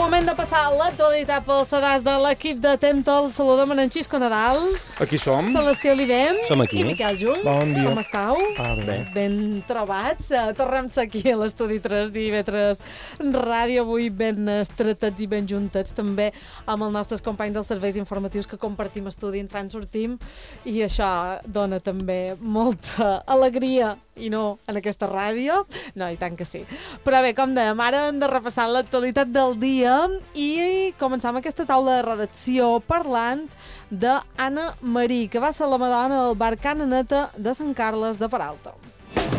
moment de passar l'actualitat pel sedàs de l'equip de Temptal. Saludem en Xisco Nadal. Aquí som. Celestí Olivem. Som aquí. I Miquel Jung. Bon dia. Com estàu? Bé. Ben trobats. Tornem-se aquí a l'estudi 3 d'IV3 Ràdio, avui ben estretets i ben juntets, també amb els nostres companys dels serveis informatius que compartim estudi, entrant, sortim, i això dona també molta alegria, i no en aquesta ràdio. No, i tant que sí. Però bé, com dèiem, ara hem de repassar l'actualitat del dia i començam aquesta taula de redacció parlant d'Anna Marí, que va ser la madona del bar Cananeta de Sant Carles de Peralta.